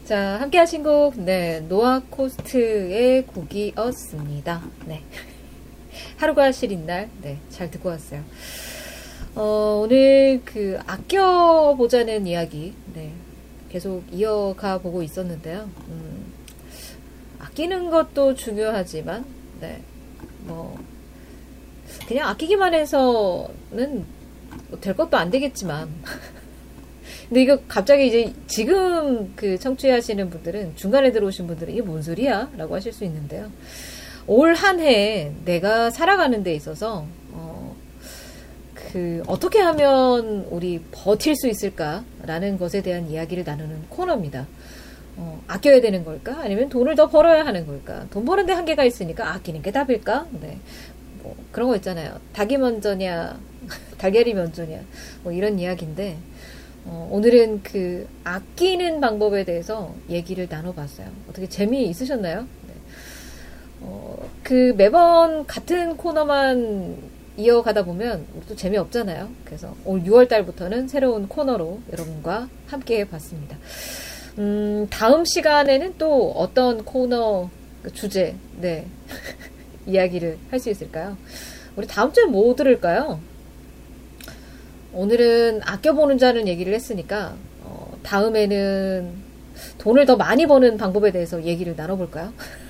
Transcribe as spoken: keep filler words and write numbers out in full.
자, 함께 하신 곡, 네, 노아 코스트의 곡이었습니다. 네. 하루가 시린 날, 네, 잘 듣고 왔어요. 어, 오늘 그, 아껴보자는 이야기, 네, 계속 이어가 보고 있었는데요. 음, 아끼는 것도 중요하지만, 네, 뭐, 그냥 아끼기만 해서는 될 것도 안 되겠지만, 근데 이거 갑자기 이제 지금 그 청취하시는 분들은 중간에 들어오신 분들은 이게 뭔 소리야? 라고 하실 수 있는데요. 올 한 해 내가 살아가는 데 있어서 어, 그 어떻게 하면 우리 버틸 수 있을까라는 것에 대한 이야기를 나누는 코너입니다. 어, 아껴야 되는 걸까? 아니면 돈을 더 벌어야 하는 걸까? 돈 버는데 한계가 있으니까 아끼는 게 답일까? 네. 뭐 그런 거 있잖아요. 닭이 먼저냐, 달걀이 먼저냐, 뭐 이런 이야기인데. 어, 오늘은 그 아끼는 방법에 대해서 얘기를 나눠봤어요. 어떻게 재미있으셨나요? 네. 어, 그 매번 같은 코너만 이어가다 보면 또 재미없잖아요. 그래서 올 유월 달부터는 새로운 코너로 여러분과 함께 해봤습니다. 음, 다음 시간에는 또 어떤 코너 주제, 네, 이야기를 할 수 있을까요? 우리 다음 주에 뭐 들을까요? 오늘은 아껴보는 자는 얘기를 했으니까 어, 다음에는 돈을 더 많이 버는 방법에 대해서 얘기를 나눠볼까요?